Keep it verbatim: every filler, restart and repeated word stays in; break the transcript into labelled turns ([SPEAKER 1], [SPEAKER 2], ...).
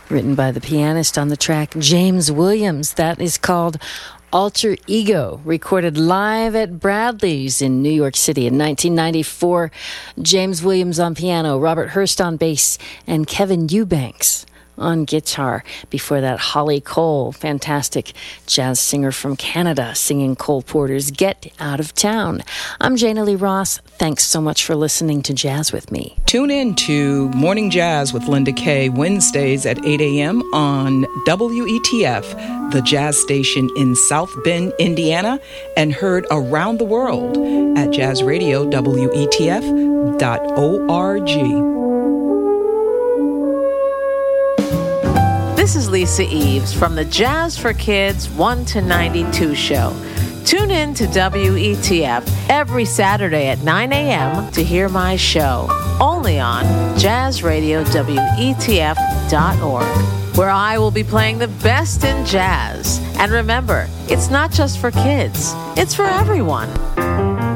[SPEAKER 1] written by the pianist on the track, James Williams. That is called Alter Ego, recorded live at Bradley's in New York City in nineteen ninety-four. James Williams on piano, Robert Hurst on bass, and Kevin Eubanks on guitar. Before that, Holly Cole, fantastic jazz singer from Canada, singing Cole Porter's Get Out of Town. I'm Jana Lee Ross. Thanks so much for listening to Jazz with me.
[SPEAKER 2] Tune in to Morning Jazz with Linda Kay, Wednesdays at eight a.m. on W E T F, the jazz station in South Bend, Indiana, and heard around the world at jazz radio W E T F dot org.
[SPEAKER 3] This is Lisa Eves from the Jazz for Kids one to ninety-two show. Tune in to W E T F every Saturday at nine a.m. to hear my show, only on jazz radio W E T F dot org, where I will be playing the best in jazz. And remember, it's not just for kids, it's for everyone.